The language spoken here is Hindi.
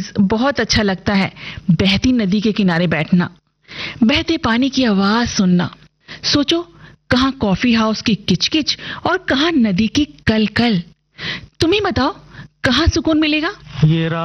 प्लीज, बहुत अच्छा लगता है बहती नदी के किनारे बैठना, बहते पानी की आवाज सुनना। सोचो, कहाँ कॉफी हाउस की किचकिच और कहाँ नदी की कलकल। तुम ही बताओ, कहाँ सुकून मिलेगा? ये